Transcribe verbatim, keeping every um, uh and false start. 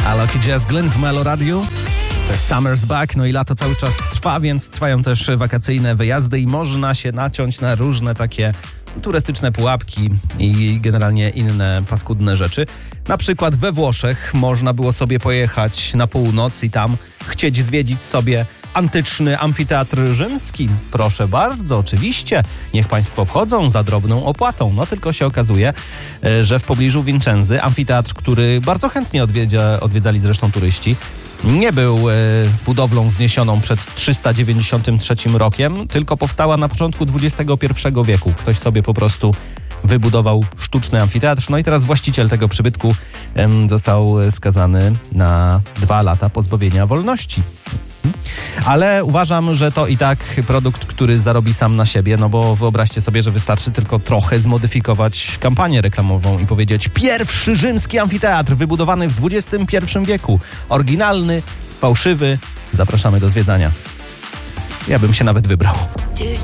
Lucky Jazz Glynn w Melo Radio. To jest Summer's Back, no i lato cały czas trwa, więc trwają też wakacyjne wyjazdy i można się naciąć na różne takie turystyczne pułapki i generalnie inne paskudne rzeczy. Na przykład we Włoszech można było sobie pojechać na północ i tam chcieć zwiedzić sobie antyczny amfiteatr rzymski. Proszę bardzo, oczywiście. Niech państwo wchodzą za drobną opłatą. No tylko się okazuje, że w pobliżu Vincenzy amfiteatr, który bardzo chętnie odwiedza, odwiedzali zresztą turyści, nie był e, budowlą wzniesioną przed trzysta dziewięćdziesiątym trzecim rokiem, tylko powstała na początku dwudziestego pierwszego wieku. Ktoś sobie po prostu wybudował sztuczny amfiteatr. No i teraz właściciel tego przybytku em, został skazany na dwa lata pozbawienia wolności. Ale uważam, że to i tak produkt, który zarobi sam na siebie, no bo wyobraźcie sobie, że wystarczy tylko trochę zmodyfikować kampanię reklamową i powiedzieć: pierwszy rzymski amfiteatr wybudowany w dwudziestym pierwszym wieku. Oryginalny, fałszywy. Zapraszamy do zwiedzania. Ja bym się nawet wybrał.